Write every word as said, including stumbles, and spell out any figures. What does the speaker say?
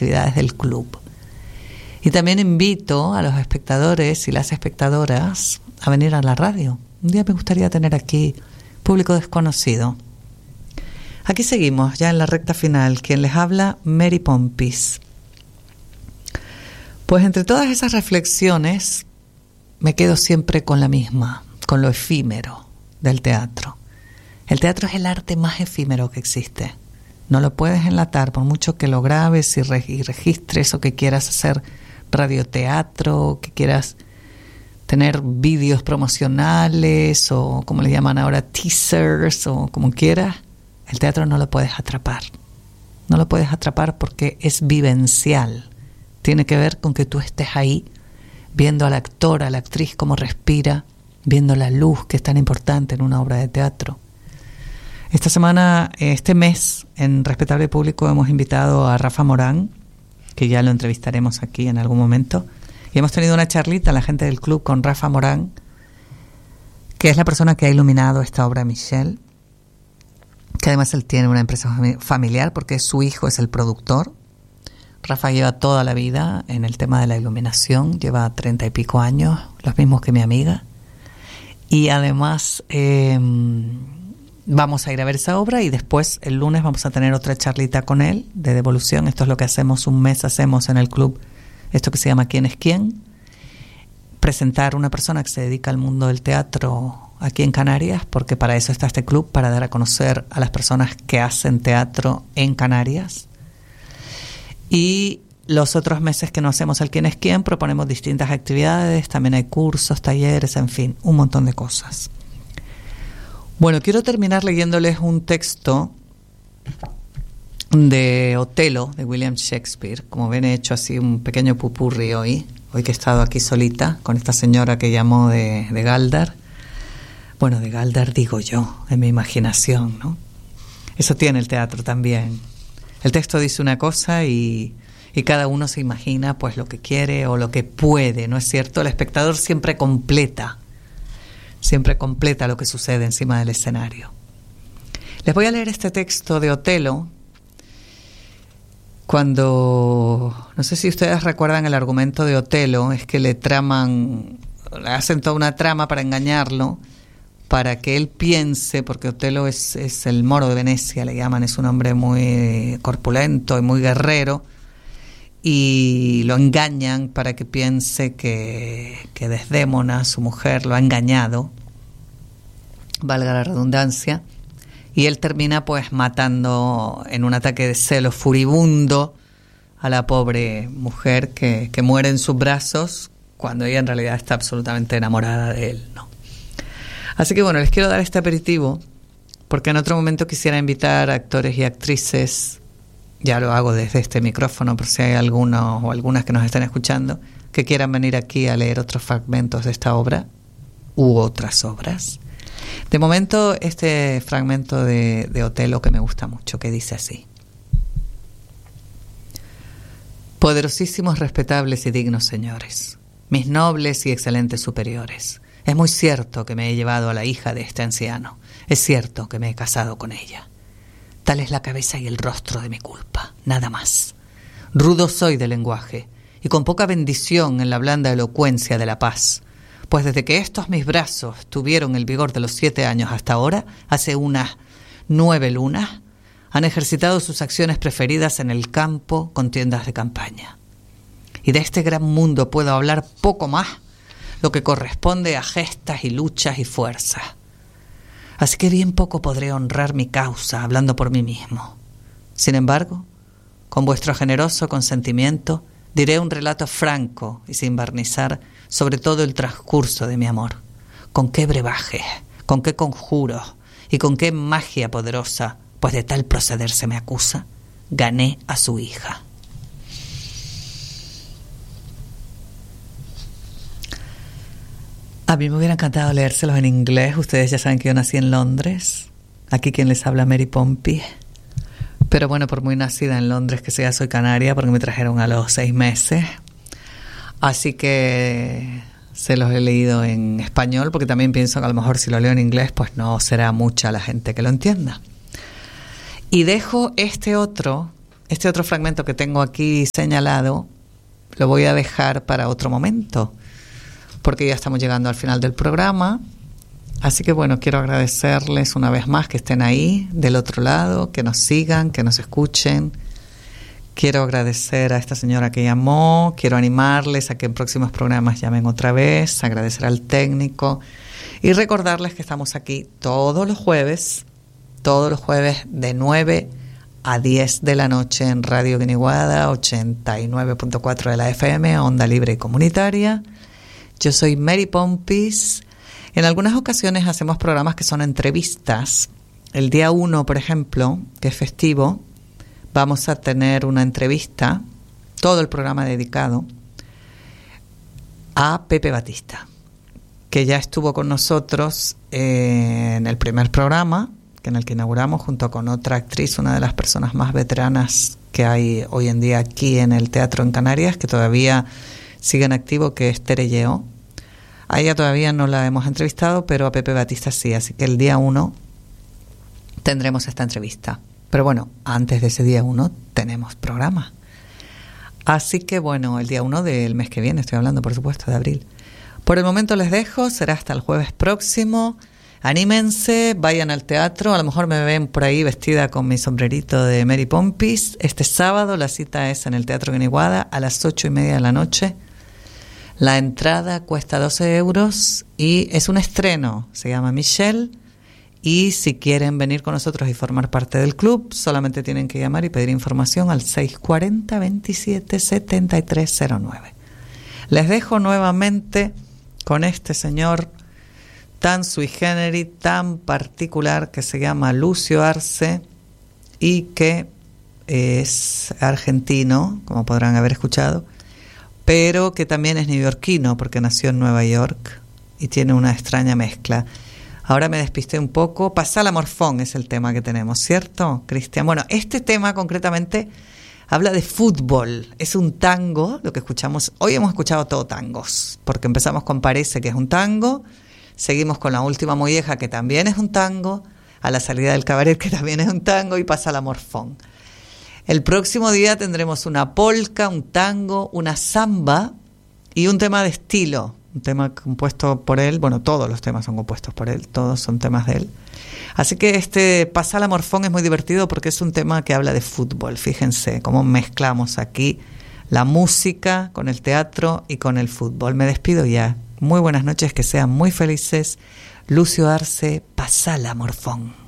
actividades del club. Y también invito a los espectadores y las espectadoras a venir a la radio. Un día me gustaría tener aquí público desconocido. Aquí seguimos, ya en la recta final. Quien les habla, Mary Pompis. Pues entre todas esas reflexiones me quedo siempre con la misma, con lo efímero del teatro. El teatro es el arte más efímero que existe. No lo puedes enlatar, por mucho que lo grabes y, re- y registres, o que quieras hacer radioteatro, que quieras tener vídeos promocionales, o como le llaman ahora, teasers, o como quieras. El teatro no lo puedes atrapar. No lo puedes atrapar porque es vivencial. Tiene que ver con que tú estés ahí, viendo al actor, a la actriz, cómo respira, viendo la luz, que es tan importante en una obra de teatro. Esta semana, este mes, en Respetable Público, hemos invitado a Rafa Morán, que ya lo entrevistaremos aquí en algún momento. Y hemos tenido una charlita, la gente del club, con Rafa Morán, que es la persona que ha iluminado esta obra Michelle, que además él tiene una empresa familiar porque su hijo es el productor. Rafa lleva toda la vida en el tema de la iluminación, lleva treinta y pico años, los mismos que mi amiga. Y además eh, vamos a ir a ver esa obra, y después el lunes vamos a tener otra charlita con él de devolución. Esto es lo que hacemos, un mes hacemos en el club, esto que se llama ¿Quién es quién? Presentar una persona que se dedica al mundo del teatro aquí en Canarias, porque para eso está este club, para dar a conocer a las personas que hacen teatro en Canarias. Y los otros meses que no hacemos el quién es quién, proponemos distintas actividades, también hay cursos, talleres, en fin, un montón de cosas. Bueno, quiero terminar leyéndoles un texto de Otelo, de William Shakespeare. Como ven, he hecho así un pequeño pupurri hoy, hoy que he estado aquí solita con esta señora que llamó de, de Galdar. Bueno, de Galdar digo yo, en mi imaginación, ¿no? Eso tiene el teatro también. El texto dice una cosa y, y cada uno se imagina pues lo que quiere o lo que puede, ¿no es cierto? El espectador siempre completa, siempre completa lo que sucede encima del escenario. Les voy a leer este texto de Otelo. Cuando, no sé si ustedes recuerdan el argumento de Otelo, es que le traman, le hacen toda una trama para engañarlo, para que él piense, porque Otelo es, es el moro de Venecia, le llaman, es un hombre muy corpulento y muy guerrero, y lo engañan para que piense que, que Desdémona, su mujer, lo ha engañado, valga la redundancia, y él termina pues matando en un ataque de celos furibundo a la pobre mujer que, que muere en sus brazos, cuando ella en realidad está absolutamente enamorada de él, ¿no? Así que bueno, les quiero dar este aperitivo, porque en otro momento quisiera invitar a actores y actrices, ya lo hago desde este micrófono por si hay algunos o algunas que nos estén escuchando, que quieran venir aquí a leer otros fragmentos de esta obra u otras obras. De momento, este fragmento de, de Otelo que me gusta mucho, que dice así: Poderosísimos, respetables y dignos señores, mis nobles y excelentes superiores, es muy cierto que me he llevado a la hija de este anciano. Es cierto que me he casado con ella. Tal es la cabeza y el rostro de mi culpa, nada más. Rudo soy de lenguaje y con poca bendición en la blanda elocuencia de la paz, pues desde que estos mis brazos tuvieron el vigor de los siete años hasta ahora, hace unas nueve lunas, han ejercitado sus acciones preferidas en el campo con tiendas de campaña. Y de este gran mundo puedo hablar poco más, lo que corresponde a gestas y luchas y fuerzas. Así que bien poco podré honrar mi causa hablando por mí mismo. Sin embargo, con vuestro generoso consentimiento, diré un relato franco y sin barnizar sobre todo el transcurso de mi amor. Con qué brebajes, con qué conjuros y con qué magia poderosa, pues de tal proceder se me acusa, gané a su hija. A mí me hubiera encantado leérselos en inglés. Ustedes ya saben que yo nací en Londres. Aquí quien les habla, Mary Pompis. Pero bueno, por muy nacida en Londres que sea, soy canaria porque me trajeron a los seis meses. Así que se los he leído en español porque también pienso que a lo mejor si lo leo en inglés pues no será mucha la gente que lo entienda. Y dejo este otro este otro fragmento que tengo aquí señalado lo voy a dejar para otro momento, porque ya estamos llegando al final del programa. Así que bueno, quiero agradecerles una vez más que estén ahí del otro lado, que nos sigan, que nos escuchen. Quiero agradecer a esta señora que llamó, quiero animarles a que en próximos programas llamen otra vez, agradecer al técnico y recordarles que estamos aquí todos los jueves, todos los jueves de nueve a diez de la noche en Radio Guiniguada, ochenta y nueve punto cuatro de la F M, Onda Libre y Comunitaria. Yo soy Mary Pompis. En algunas ocasiones hacemos programas que son entrevistas. El día uno, por ejemplo, que es festivo, vamos a tener una entrevista, todo el programa dedicado a Pepe Batista, que ya estuvo con nosotros en el primer programa, que en el que inauguramos junto con otra actriz, una de las personas más veteranas que hay hoy en día aquí en el teatro en Canarias, que todavía sigue en activo, que es Tere Lleó. A ella todavía no la hemos entrevistado, pero a Pepe Batista sí, así que el día uno tendremos esta entrevista. Pero bueno, antes de ese día uno tenemos programa. Así que bueno, el día uno del mes que viene, estoy hablando por supuesto de abril. Por el momento les dejo, será hasta el jueves próximo. Anímense, vayan al teatro, a lo mejor me ven por ahí vestida con mi sombrerito de Mary Pompis. Este sábado la cita es en el Teatro Guiniguada a las ocho y media de la noche. La entrada cuesta doce euros y es un estreno, se llama Michelle. Y si quieren venir con nosotros y formar parte del club, solamente tienen que llamar y pedir información al seis cuatro cero, veintisiete, setenta y tres cero nueve. Les dejo nuevamente con este señor tan sui generis, tan particular, que se llama Lucio Arce y que es argentino, como podrán haber escuchado, pero que también es neoyorquino porque nació en Nueva York y tiene una extraña mezcla. Ahora me despisté un poco. Pasala Morfón es el tema que tenemos, ¿cierto, Cristian? Bueno, este tema concretamente habla de fútbol. Es un tango, lo que escuchamos. Hoy hemos escuchado todo tangos, porque empezamos con Parece, que es un tango. Seguimos con La Última Molleja, que también es un tango. A la salida del cabaret, que también es un tango. Y Pasala Morfón. El próximo día tendremos una polka, un tango, una samba y un tema de estilo. Un tema compuesto por él. Bueno, todos los temas son compuestos por él. Todos son temas de él. Así que este Pasala Morfón es muy divertido porque es un tema que habla de fútbol. Fíjense cómo mezclamos aquí la música con el teatro y con el fútbol. Me despido ya. Muy buenas noches, que sean muy felices. Lucio Arce, Pasala Morfón.